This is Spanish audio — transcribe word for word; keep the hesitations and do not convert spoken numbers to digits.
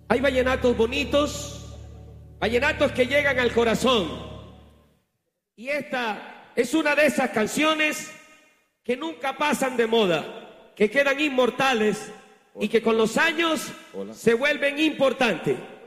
Hay vallenatos bonitos, vallenatos que llegan al corazón. Y esta es una de esas canciones que nunca pasan de moda, que quedan inmortales y que con los años se vuelven importantes.